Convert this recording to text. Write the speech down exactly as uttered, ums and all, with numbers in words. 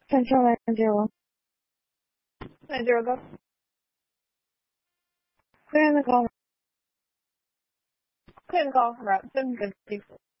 Central nine zero. Nine zero, go. Clear in the call. Clear the call. Route seven fifty.